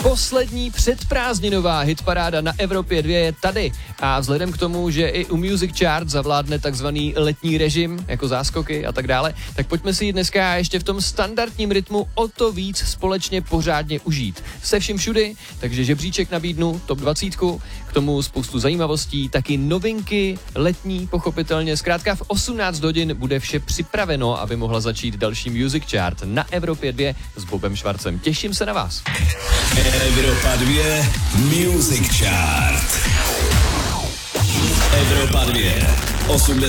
Poslední předprázdninová hitparáda na Evropě 2 je tady a vzhledem k tomu, že i u Music Chart zavládne takzvaný letní režim, jako záskoky a tak dále, tak pojďme si ji dneska ještě v tom standardním rytmu o to víc společně pořádně užít. Se vším všudy, takže žebříček nabídnu, top 20, k tomu spoustu zajímavostí, taky novinky, letní, pochopitelně. Zkrátka v 18 hodin bude vše připraveno, aby mohla začít další Music Chart na Evropě 2 s Bobem Švarcem. Těším se na vás. Evropa 2 Music Chart. Evropa 2 80